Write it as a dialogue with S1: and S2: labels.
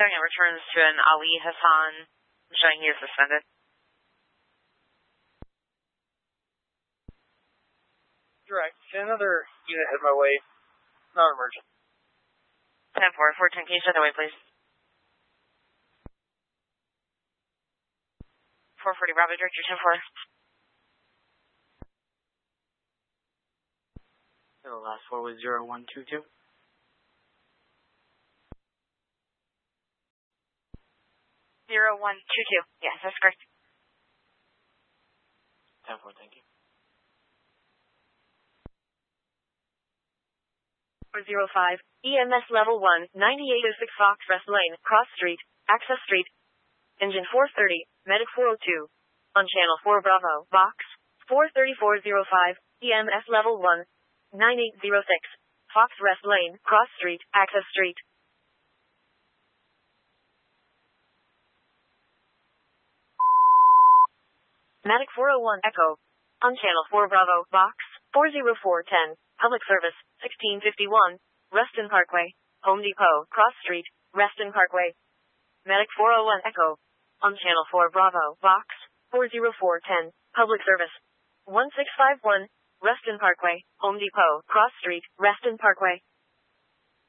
S1: showing it returns to an Ali Hassan, showing he is suspended.
S2: Direct. Another unit head my way. Not emergent.
S1: 10-4, 410, can you stay that way, please? 440, Bravo, direct your 10-4.
S3: The last four was 0122.
S1: 0122. Yes, that's correct.
S3: 10-4, thank you.
S4: 405, EMS level 1, 9806 Fox Rest Lane, Cross Street, Access Street. Engine 430, Medic 402. On channel 4 Bravo, box 43405, EMS level 1, 9806, Fox Rest Lane, Cross Street, Access Street. Medic 401 Echo. On channel 4 Bravo, box 40410, Public Service, 1651, Reston Parkway, Home Depot, Cross Street, Reston Parkway. Medic 401 Echo. On channel 4 Bravo, box 40410, Public Service, 1651, Reston Parkway, Home Depot, Cross Street, Reston Parkway.